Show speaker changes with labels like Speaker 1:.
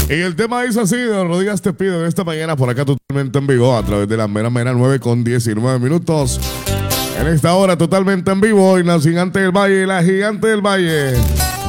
Speaker 1: Y el tema dice así, de rodillas te pido en esta mañana por acá totalmente en vivo a través de la mera 9:19. En esta hora totalmente en vivo en la Gigante del Valle, la Gigante del Valle.